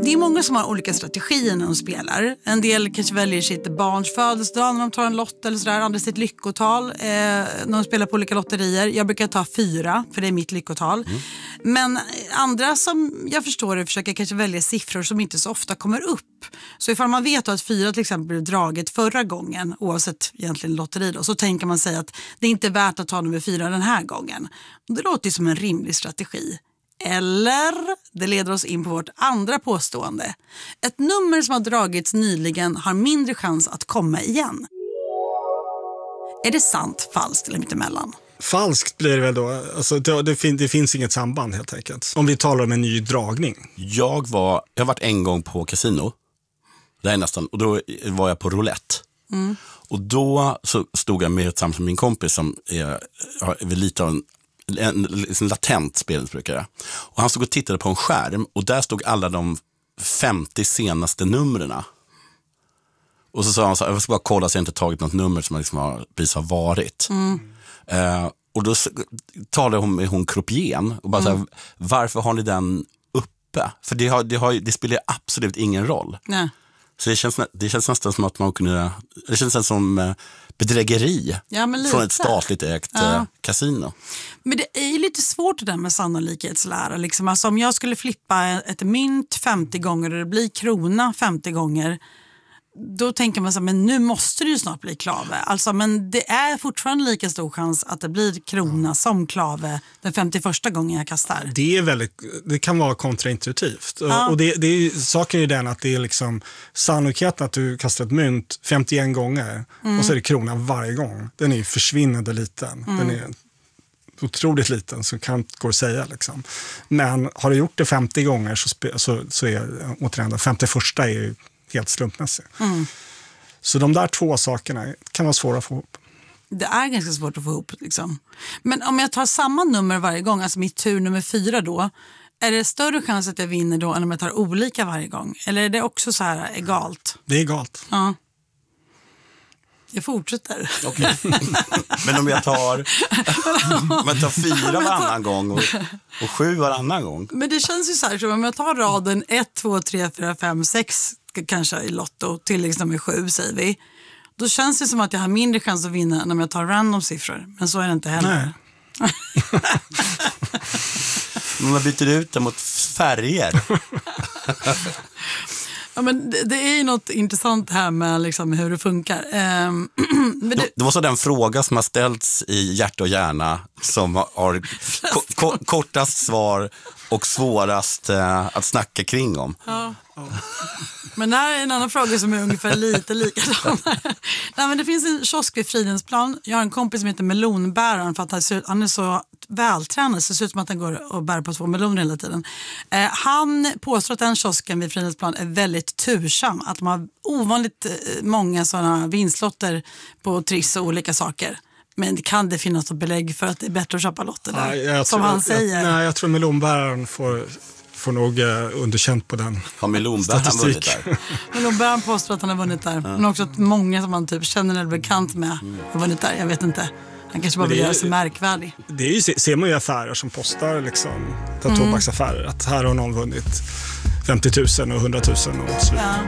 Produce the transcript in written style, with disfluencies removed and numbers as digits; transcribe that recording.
Det är många som har olika strategier när de spelar. En del kanske väljer sitt barns födelsedag när de tar en lott eller sådär. Andra sitt lyckotal när de spelar på olika lotterier. Jag brukar ta 4 för det är mitt lyckotal. Men andra som jag förstår det försöker kanske välja siffror som inte så ofta kommer upp. Så ifall man vet att 4 till exempel blev draget förra gången, oavsett egentligen lotteri då, så tänker man sig att det inte är värt att ta nummer 4 den här gången. Det låter ju som en rimlig strategi. Eller det leder oss in på vårt andra påstående. Ett nummer som har dragits nyligen har mindre chans att komma igen. Är det sant, falskt eller mittemellan? Falskt blir det väl då. Alltså, det finns inget samband helt enkelt. Om vi talar om en ny dragning. Jag har varit en gång på kasino. Det är nästan. Och då var jag på roulette. Och då så stod jag med tillsammans med min kompis som är lite av en latent spelmissbrukare. Och han stod och tittade på en skärm och där stod alla de 50 senaste numren. Och så sa han så här, jag ska bara kolla så jag inte tagit något nummer som liksom precis har varit. Och då talade hon med croupieren och bara så här, varför har ni den uppe? För det spelar absolut ingen roll. Nej. Så det känns nästan som att man kunde, det känns nästan som bedrägeri från ett statligt ägt kasino. Men det är ju lite svårt det där med sannolikhetslära. Liksom. Alltså, om jag skulle flippa ett mynt 50 gånger och det blir krona 50 gånger, då tänker man så här, men nu måste det ju snart bli klave. Alltså, men det är fortfarande lika stor chans att det blir krona som klave den 51:a gången jag kastar. Det kan vara kontraintuitivt. Och saken är den att det är liksom sannolikheten att du kastar ett mynt 51 gånger och så är det krona varje gång. Den är ju försvinnande liten. Den är otroligt liten så kan inte gå att säga liksom. Men har du gjort det 50 gånger så är återigen den 51:a är ju helt slumpmässig. Så de där 2 sakerna kan vara svåra att få ihop. Det är ganska svårt att få ihop liksom. Men om jag tar samma nummer varje gång, alltså mitt tur nummer 4 då, är det större chans att jag vinner då än om jag tar olika varje gång? Eller är det också så här egalt? Det är egalt. Ja. Jag fortsätter. Okay. Men om jag tar 4 varannan gång och 7 varannan gång. Men det känns ju så här, så om jag tar raden 1, 2, 3, 4, 5, 6 kanske i lotto, tilläggsnummer 7 säger vi. Då känns det som att jag har mindre chans att vinna än om jag tar random siffror. Men så är det inte heller. Nej. Man byter ut det mot färger. Ja, men det är ju något intressant här med liksom hur det funkar. Men det var så den fråga som har ställts i Hjärta och hjärna som har kortast svar och svårast att snacka kring om. Ja. Men det här är en annan fråga som är ungefär lite likadan. Nej, men det finns en kiosk vid Fridhemsplan. Jag har en kompis som heter Melonbäraren för att han är så vältränad så det ser ut som att han går och bär på 2 meloner hela tiden. Han påstår att den kiosken vid Fridhemsplan är väldigt tursam. Att de har ovanligt många sådana vinstlotter på Triss och olika saker. Men kan det finnas något belägg för att det är bättre att köpa lotter där? Som han säger. Jag tror Melonbäraren får nog underkänt på den. Har Melonbäraren vunnit där? Melonbäraren påstår att han har vunnit där. Men också att många som han typ känner eller bekant med har vunnit där. Jag vet inte. Han kanske bara vill göra sig märkvärdig. Det är ju, ser man ju affärer som postar liksom, tobaksaffärer. Att här har någon vunnit 50 000 och 100 000 och så vidare.